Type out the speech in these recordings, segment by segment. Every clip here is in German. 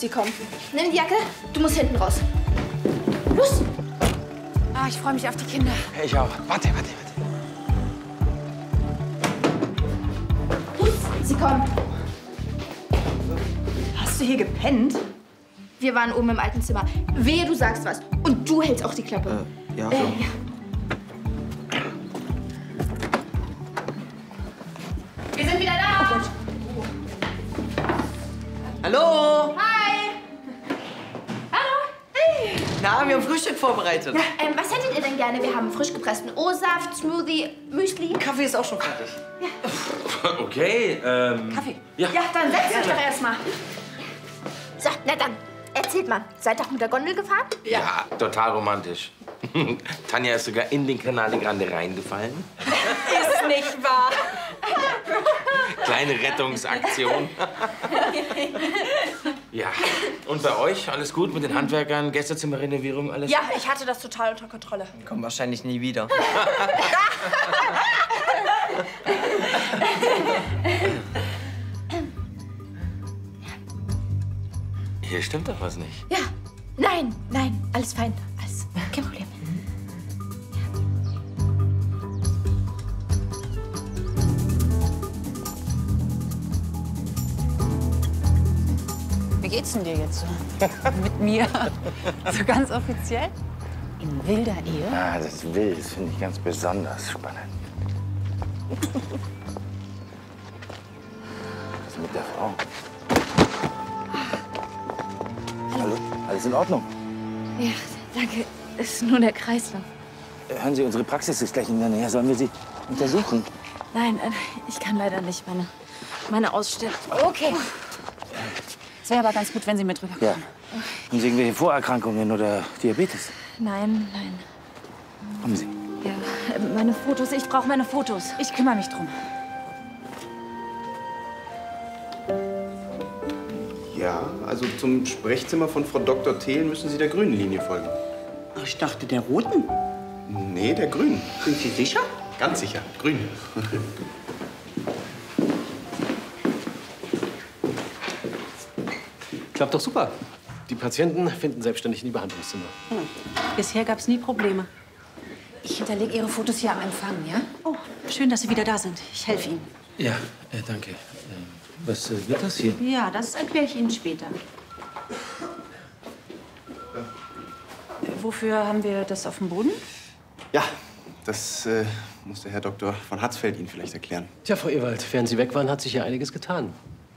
Sie kommen. Nimm die Jacke, du musst hinten raus. Los! Ah, ich freue mich auf die Kinder. Ich auch. Warte. Los, sie kommen. Hast du hier gepennt? Wir waren oben im alten Zimmer. Wehe, du sagst was. Und du hältst auch die Klappe. Ja. Ja. Wir sind wieder da. Oh Gott. Hallo! Hi. Hallo. Hey. Na, wir haben Frühstück vorbereitet. Was hättet ihr denn gerne? Wir haben frisch gepressten O-Saft, Smoothie, Müsli. Kaffee ist auch schon fertig. Okay, Kaffee. Ja, dann setzt euch doch erstmal. So, na dann. Erzählt mal, seid ihr auch mit der Gondel gefahren? Ja, total romantisch. Tanja ist sogar in den Canale Grande reingefallen. Ist nicht wahr. Kleine Rettungsaktion. Ja. Und bei euch? Alles gut mit den Handwerkern? Gästezimmerrenovierung, alles? Ja, ich hatte das total unter Kontrolle. Kommt wahrscheinlich nie wieder. Hier stimmt doch was nicht. Ja. Nein, alles fein. Alles kein Problem. Wie geht's denn dir jetzt so? Mit mir? So ganz offiziell? In wilder Ehe? Ah, das Wild, das finde ich ganz besonders spannend. Was ist mit der Frau? Hallo? Alles in Ordnung? Ja, danke. Es ist nur der Kreislauf. Hören Sie, unsere Praxis ist gleich in der Nähe. Sollen wir sie untersuchen? Nein, ich kann leider nicht. Meine Ausstellung. Okay. Es wäre aber ganz gut, wenn Sie mit rüberkommen. Ja. Haben Sie irgendwelche Vorerkrankungen oder Diabetes? Nein. Kommen Sie. Ja, meine Fotos. Ich brauche meine Fotos. Ich kümmere mich drum. Ja, also zum Sprechzimmer von Frau Dr. Thelen müssen Sie der grünen Linie folgen. Ach, ich dachte, der roten. Nee, der grünen. Sind Sie sicher? Ganz sicher, grün. Klappt doch super. Die Patienten finden selbstständig in die Behandlungszimmer. Bisher gab es nie Probleme. Ich hinterlege Ihre Fotos hier am Empfang, ja? Oh, schön, dass Sie wieder da sind. Ich helfe Ihnen. Ja, danke. Was wird das hier? Ja, das erkläre ich Ihnen später. Wofür haben wir das auf dem Boden? Ja, das muss der Herr Dr. von Hatzfeld Ihnen vielleicht erklären. Tja, Frau Ewald, während Sie weg waren, hat sich ja einiges getan.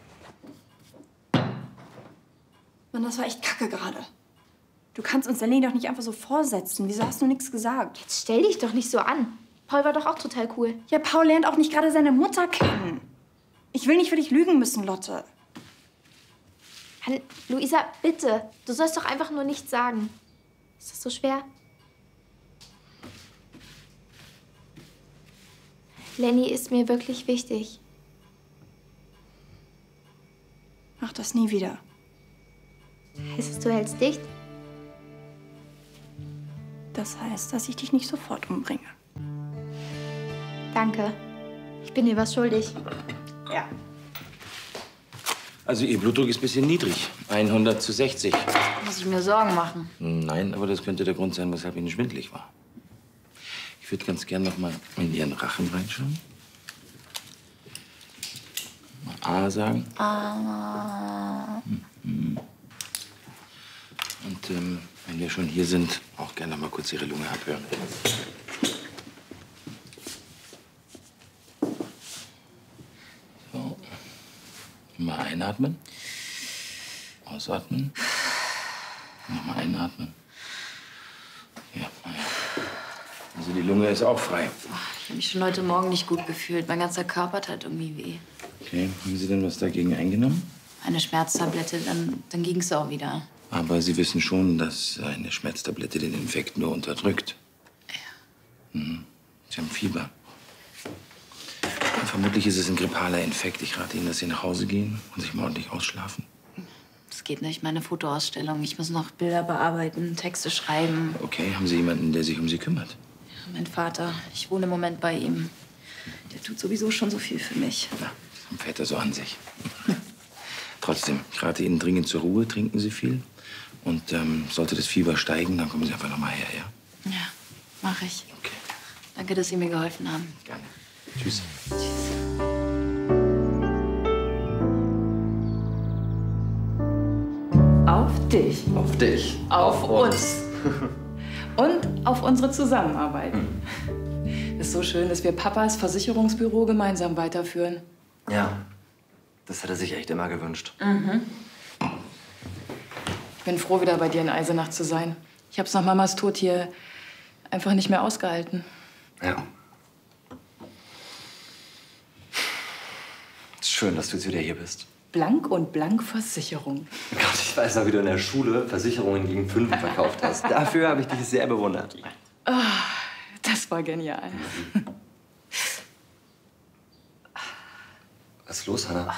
Mann, das war echt kacke gerade. Du kannst uns Lenny doch nicht einfach so vorsetzen. Wieso hast du nichts gesagt? Jetzt stell dich doch nicht so an. Paul war doch auch total cool. Ja, Paul lernt auch nicht gerade seine Mutter kennen. Ich will nicht für dich lügen müssen, Lotte. Luisa, bitte. Du sollst doch einfach nur nichts sagen. Ist das so schwer? Lenny ist mir wirklich wichtig. Mach das nie wieder. Heißt es, du hältst dicht? Das heißt, dass ich dich nicht sofort umbringe. Danke. Ich bin dir was schuldig. Ja. Also, Ihr Blutdruck ist ein bisschen niedrig. 100/60. Muss ich mir Sorgen machen? Nein, aber das könnte der Grund sein, weshalb Ihnen schwindelig war. Ich würde ganz gern noch mal in Ihren Rachen reinschauen. Mal A sagen. Ah. Und wenn wir schon hier sind, auch gerne noch mal kurz Ihre Lunge abhören. So. Mal einatmen. Ausatmen. Nochmal einatmen. Ja, naja. Also die Lunge ist auch frei. Ich habe mich schon heute Morgen nicht gut gefühlt. Mein ganzer Körper tat irgendwie weh. Okay, haben Sie denn was dagegen eingenommen? Eine Schmerztablette, dann ging es auch wieder. Aber Sie wissen schon, dass eine Schmerztablette den Infekt nur unterdrückt. Ja. Sie haben Fieber. Und vermutlich ist es ein grippaler Infekt. Ich rate Ihnen, dass Sie nach Hause gehen und sich mal ordentlich ausschlafen. Das geht nicht, meine Fotoausstellung. Ich muss noch Bilder bearbeiten, Texte schreiben. Okay, haben Sie jemanden, der sich um Sie kümmert? Ja, mein Vater. Ich wohne im Moment bei ihm. Der tut sowieso schon so viel für mich. Ja, das haben Väter so an sich. Trotzdem, ich rate Ihnen dringend zur Ruhe, trinken Sie viel. Und sollte das Fieber steigen, dann kommen Sie einfach noch mal her, ja? Ja, mache ich. Okay. Danke, dass Sie mir geholfen haben. Gerne. Tschüss. Auf dich. Auf dich. Auf uns. Und auf unsere Zusammenarbeit. Ist so schön, dass wir Papas Versicherungsbüro gemeinsam weiterführen. Ja, das hat er sich echt immer gewünscht. Ich bin froh, wieder bei dir in Eisenach zu sein. Ich hab's nach Mamas Tod hier einfach nicht mehr ausgehalten. Ja. Ist schön, dass du jetzt wieder hier bist. Blank und Blank Versicherung. Gott, ich weiß noch, wie du in der Schule Versicherungen gegen 5 verkauft hast. Dafür habe ich dich sehr bewundert. Das war genial. Was ist los, Hannah?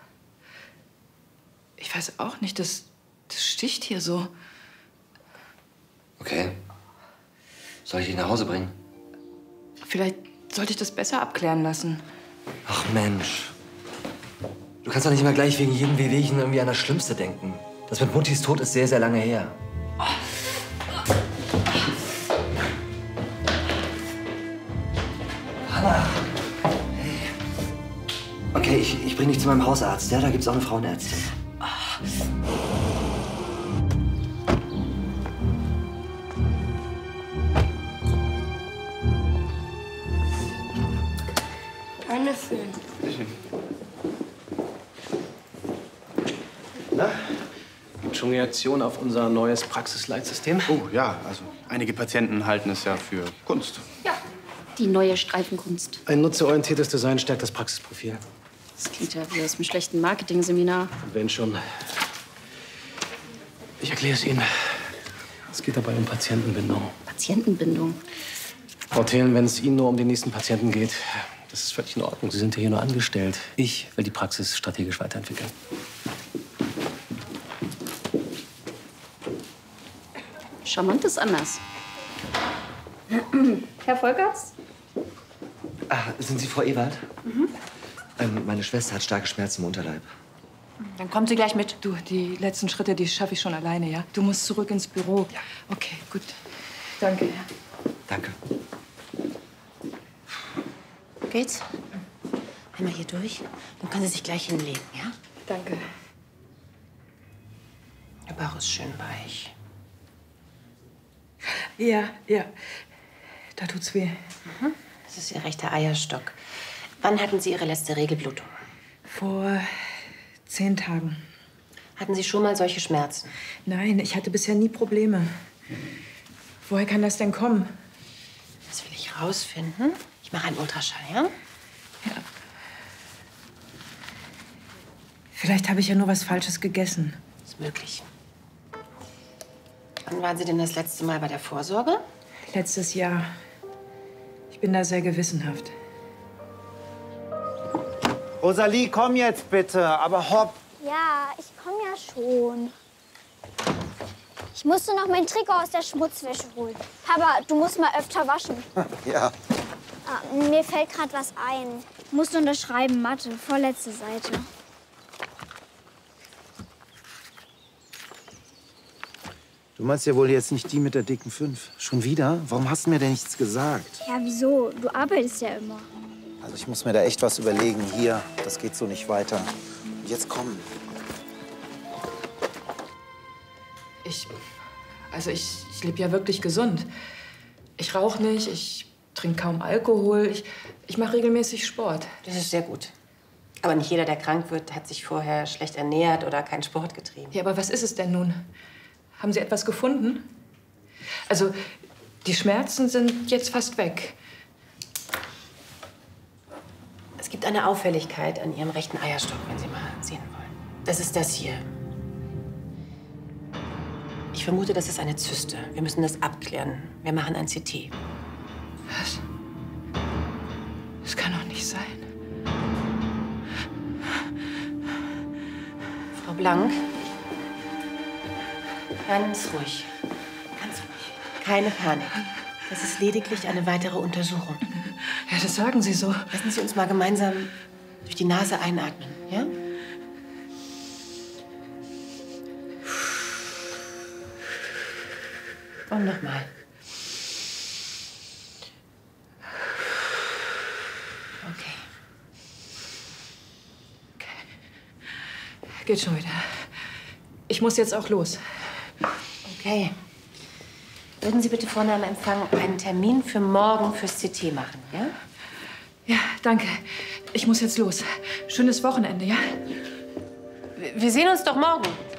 Ich weiß auch nicht, das sticht hier so. Okay. Soll ich dich nach Hause bringen? Vielleicht sollte ich das besser abklären lassen. Ach Mensch. Du kannst doch nicht immer gleich wegen jedem Wehwehchen irgendwie an das Schlimmste denken. Das mit Muttis Tod ist sehr, sehr lange her. Hannah! Hey. Okay, ich bring dich zu meinem Hausarzt. Ja, da gibt's auch eine Frauenärztin. Gibt schon Reaktion auf unser neues Praxisleitsystem? Oh ja, also einige Patienten halten es ja für Kunst. Ja, die neue Streifenkunst. Ein nutzerorientiertes Design stärkt das Praxisprofil. Das klingt ja wie aus einem schlechten Marketing-Seminar. Und wenn schon. Ich erkläre es Ihnen. Es geht dabei um Patientenbindung. Patientenbindung. Frau Thelen, wenn es Ihnen nur um den nächsten Patienten geht, das ist völlig in Ordnung. Sie sind ja hier nur angestellt. Ich will die Praxis strategisch weiterentwickeln. Charmant ist anders. Herr Volkerts? Sind Sie Frau Ewald? Meine Schwester hat starke Schmerzen im Unterleib. Dann kommt sie gleich mit. Du, die letzten Schritte, die schaffe ich schon alleine, ja? Du musst zurück ins Büro. Ja. Okay, gut. Danke. Danke. Geht's? Einmal hier durch. Dann können Sie sich gleich hinlegen, ja? Danke. Der Bauch ist schön weich. Ja. Da tut's weh. Das ist Ihr rechter Eierstock. Wann hatten Sie Ihre letzte Regelblutung? Vor 10 Tagen. Hatten Sie schon mal solche Schmerzen? Nein, ich hatte bisher nie Probleme. Woher kann das denn kommen? Das will ich rausfinden. Ich mache einen Ultraschall, ja? Vielleicht habe ich ja nur was Falsches gegessen. Ist möglich. Wann waren Sie denn das letzte Mal bei der Vorsorge? Letztes Jahr. Ich bin da sehr gewissenhaft. Rosalie, komm jetzt bitte, aber hopp. Ja, ich komme ja schon. Ich musste noch mein Trikot aus der Schmutzwäsche holen. Papa, du musst mal öfter waschen. Ja. Mir fällt gerade was ein. Musst du unterschreiben, Mathe, vorletzte Seite. Du meinst ja wohl jetzt nicht die mit der dicken 5. Schon wieder? Warum hast du mir denn nichts gesagt? Ja, wieso? Du arbeitest ja immer. Also ich muss mir da echt was überlegen. Hier, das geht so nicht weiter. Und jetzt komm. Ich lebe ja wirklich gesund. Ich rauche nicht, ich trinke kaum Alkohol, ich mache regelmäßig Sport. Das ist sehr gut. Aber nicht jeder, der krank wird, hat sich vorher schlecht ernährt oder keinen Sport getrieben. Ja, aber was ist es denn nun? Haben Sie etwas gefunden? Also, die Schmerzen sind jetzt fast weg. Es gibt eine Auffälligkeit an Ihrem rechten Eierstock, wenn Sie mal sehen wollen. Das ist das hier. Ich vermute, das ist eine Zyste. Wir müssen das abklären. Wir machen ein CT. Was? Das kann doch nicht sein. Frau Blank, ganz ruhig. Ganz ruhig. Keine Panik. Das ist lediglich eine weitere Untersuchung. Ja, das sagen Sie so. Lassen Sie uns mal gemeinsam durch die Nase einatmen, ja? Und nochmal. Okay. Geht schon wieder. Ich muss jetzt auch los. Okay. Würden Sie bitte vorne am Empfang einen Termin für morgen fürs CT machen, ja? Ja, danke. Ich muss jetzt los. Schönes Wochenende, ja? Wir sehen uns doch morgen.